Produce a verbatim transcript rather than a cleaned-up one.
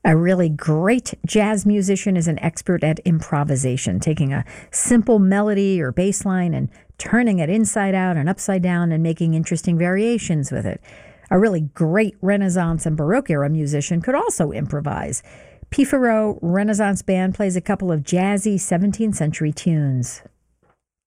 A really great jazz musician is an expert at improvisation, taking a simple melody or bass line and turning it inside out and upside down and making interesting variations with it. A really great Renaissance and Baroque era musician could also improvise. P. Farrow Renaissance Band plays a couple of jazzy seventeenth century tunes.